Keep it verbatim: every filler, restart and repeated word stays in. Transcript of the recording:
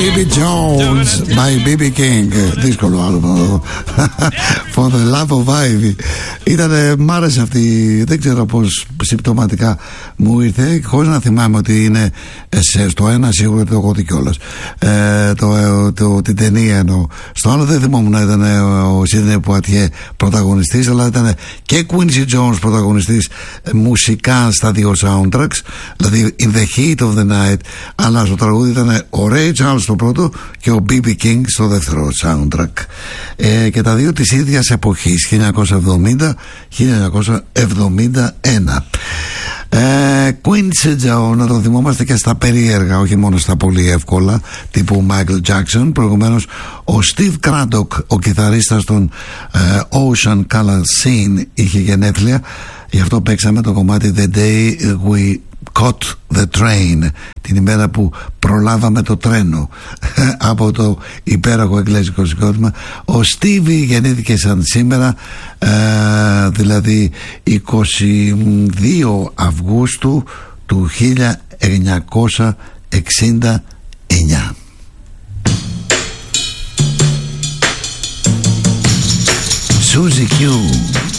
Baby Jones by μπι μπι King. Δύσκολο άλμπομ. For the love of Ivy. Ήτανε, μ' άρεσε αυτή. Δεν ξέρω πως συμπτωματικά μου ήρθε, χωρίς να θυμάμαι ότι είναι στο ένα σίγουρα το έχω δει κιόλας. Ε, το, το, το, την ταινία εννοώ. Στο άλλο δεν θυμόμουν να ήταν ο Σίδνεϊ Πουατιέ πρωταγωνιστής, αλλά ήταν και Quincy Jones πρωταγωνιστής μουσικά στα δύο soundtracks, δηλαδή In the Heat of the Night, αλλά στο τραγούδι ήταν ο Ray Charles στο πρώτο και ο μπι μπι King στο δεύτερο soundtrack. Ε, και τα δύο της ίδιας εποχής, χίλια εννιακόσια εβδομήντα με χίλια εννιακόσια εβδομήντα ένα. Ε, Quincy Jones, να τον θυμόμαστε και στα περίεργα, όχι μόνο στα πολύ εύκολα, τύπου Michael Jackson. Προηγουμένως ο Steve Craddock, ο κιθαρίστας των ε, Ocean Color Scene, είχε γενέθλια. Γι' αυτό παίξαμε το κομμάτι The Day We Caught the Train, την ημέρα που προλάβαμε το τρένο από το υπέροχο εγγλέζικο συγκρότημα. Ο Stevie γεννήθηκε σαν σήμερα, ε, δηλαδή είκοσι δύο Αυγούστου του χίλια εννιακόσια εξήντα εννιά. Suzy Q.